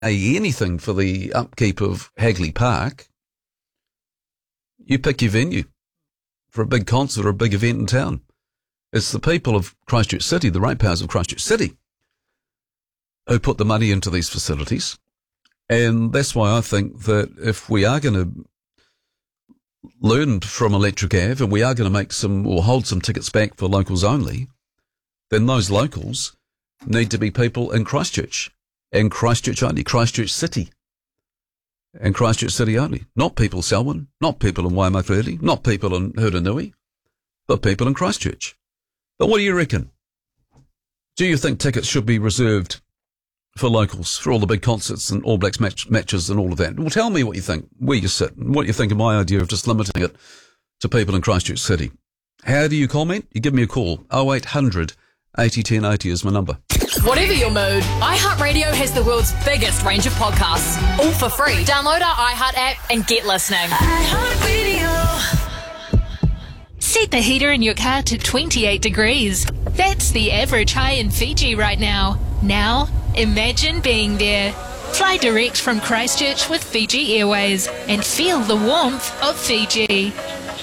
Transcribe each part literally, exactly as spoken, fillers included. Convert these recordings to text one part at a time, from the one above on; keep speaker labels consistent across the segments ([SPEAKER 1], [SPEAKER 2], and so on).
[SPEAKER 1] anything for the upkeep of Hagley Park, you pick your venue for a big concert or a big event in town. It's the people of Christchurch City, the ratepayers of Christchurch City, who put the money into these facilities. And that's why I think that if we are going to learn from Electric Ave and we are going to make some or hold some tickets back for locals only, then those locals need to be people in Christchurch and Christchurch only, Christchurch City and Christchurch City only. Not people Selwyn, not people in Waimakariri, not people in Hurunui, but people in Christchurch. But what do you reckon? Do you think tickets should be reserved for locals, for all the big concerts and All Blacks match, matches and all of that? Well, tell me what you think, where you sit, and what you think of my idea of just limiting it to people in Christchurch City. How do you comment? You give me a call. oh eight hundred eighty ten eighty is my number.
[SPEAKER 2] Whatever your mood, iHeartRadio has the world's biggest range of podcasts, all for free. Download our iHeart app and get listening.
[SPEAKER 3] iHeartRadio. Set the heater in your car to twenty-eight degrees. That's the average high in Fiji right now. Now, imagine being there. Fly direct from Christchurch with Fiji Airways and feel the warmth of Fiji.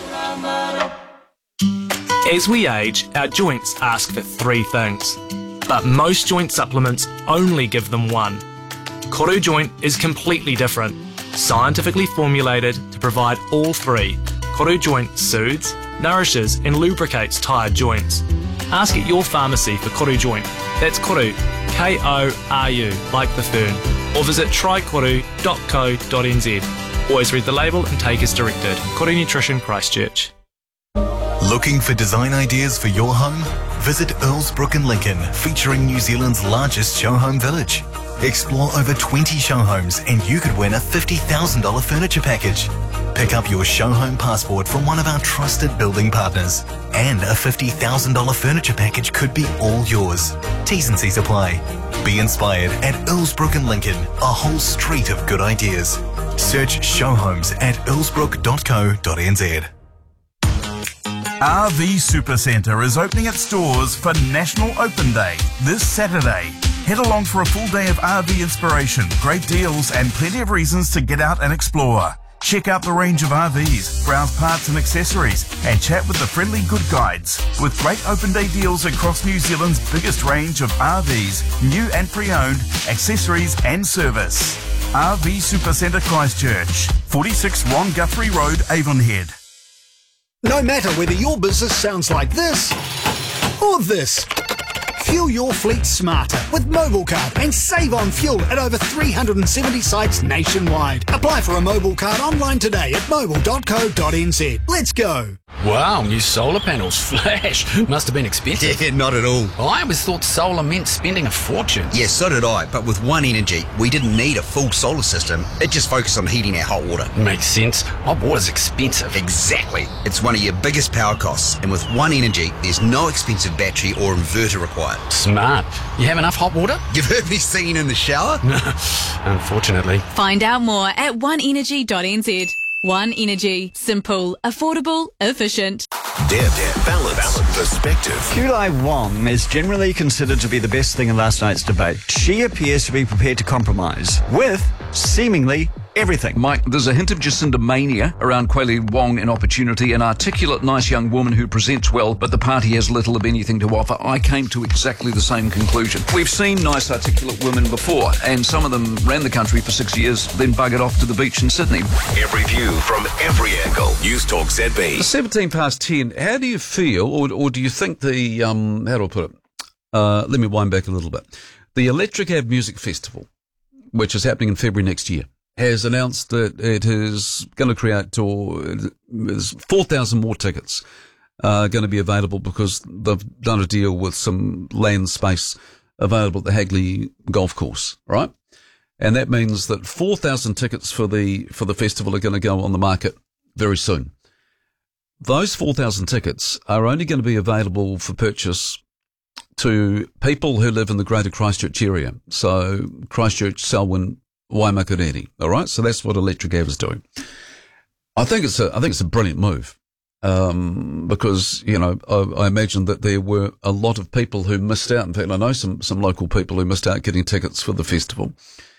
[SPEAKER 4] As we age, our joints ask for three things, but most joint supplements only give them one. Koru Joint is completely different, scientifically formulated to provide all three. Koru Joint soothes, nourishes and lubricates tired joints. Ask at your pharmacy for Koru Joint. That's Koru, K O R U, like the fern. Or visit try koru dot co dot n z. Always read the label and take as directed. Koru Nutrition, Christchurch.
[SPEAKER 5] Looking for design ideas for your home? Visit Earlsbrook and Lincoln, featuring New Zealand's largest show home village. Explore over twenty show homes and you could win a fifty thousand dollars furniture package. Pick up your show home passport from one of our trusted building partners. And a fifty thousand dollars furniture package could be all yours. T's and C's apply. Be inspired at Earlsbrook and Lincoln, a whole street of good ideas. Search show homes at earlsbrook dot co dot n z.
[SPEAKER 6] R V Supercentre is opening its doors for National Open Day this Saturday. Head along for a full day of R V inspiration, great deals and plenty of reasons to get out and explore. Check out the range of R Vs, browse parts and accessories and chat with the friendly good guides. With great open day deals across New Zealand's biggest range of R Vs, new and pre-owned, accessories and service. R V Supercentre Christchurch, forty-six Ron Guthrie Road, Avonhead.
[SPEAKER 7] No matter whether your business sounds like this or this, fuel your fleet smarter with MobileCard and save on fuel at over three hundred seventy sites nationwide. Apply for a mobile card online today at mobile dot co dot n z. Let's go.
[SPEAKER 8] Wow, new solar panels. Flash. Must have been expensive.
[SPEAKER 9] Yeah, not at all.
[SPEAKER 8] I always thought solar meant spending a fortune.
[SPEAKER 9] Yeah, so did I. But with One Energy, we didn't need a full solar system. It just focused on heating our hot water.
[SPEAKER 8] Makes sense. Hot water's expensive.
[SPEAKER 9] Exactly. It's one of your biggest power costs. And with One Energy, there's no expensive battery or inverter required.
[SPEAKER 8] Smart. You have enough hot water?
[SPEAKER 9] You've heard me singing in the shower?
[SPEAKER 8] Unfortunately.
[SPEAKER 10] Find out more at one energy dot n z. One Energy. Simple, affordable, efficient.
[SPEAKER 5] Depth, balance, perspective.
[SPEAKER 11] Kulai Wong is generally considered to be the best thing in last night's debate. She appears to be prepared to compromise with, seemingly, everything.
[SPEAKER 12] Mike, there's a hint of Jacinda mania around Kulai Wong in Opportunity, an articulate, nice young woman who presents well, but the party has little of anything to offer. I came to exactly the same conclusion. We've seen nice, articulate women before, and some of them ran the country for six years, then buggered off to the beach in Sydney.
[SPEAKER 5] Every view from every angle. News Talk Z B.
[SPEAKER 1] seventeen past ten, how do you feel, or, or do you think the, um, how do I put it? Uh, let me wind back a little bit. The Electric Ave Music Festival, which is happening in February next year, has announced that it is going to create or four thousand more tickets are going to be available because they've done a deal with some land space available at the Hagley Golf Course, right? And that means that four thousand tickets for the for the festival are going to go on the market very soon. Those four thousand tickets are only going to be available for purchase to people who live in the greater Christchurch area. So Christchurch, Selwyn, Waimakariri. All right. So that's what Electric Ave is doing. I think it's a, I think it's a brilliant move. Um, because, you know, I, I imagine that there were a lot of people who missed out. In fact, I know some, some local people who missed out getting tickets for the festival.